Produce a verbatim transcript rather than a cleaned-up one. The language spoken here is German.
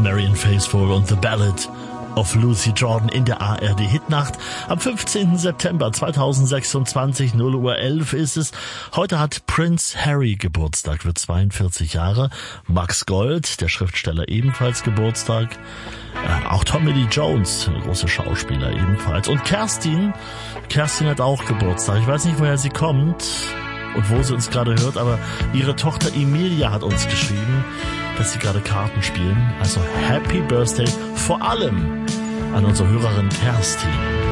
Marianne Faithfull und The Ballad of Lucy Jordan in der A R D Hitnacht. Am fünfzehnten September zweitausendsechsundzwanzig, null Uhr elf ist es. Heute hat Prince Harry Geburtstag, wird zweiundvierzig Jahre. Max Gold, der Schriftsteller, ebenfalls Geburtstag. Äh, auch Tommy Lee Jones, der große Schauspieler, ebenfalls. Und Kerstin, Kerstin hat auch Geburtstag. Ich weiß nicht, woher sie kommt und wo sie uns gerade hört, aber ihre Tochter Emilia hat uns geschrieben, dass sie gerade Karten spielen. Also Happy Birthday vor allem an unsere Hörerin Kerstin.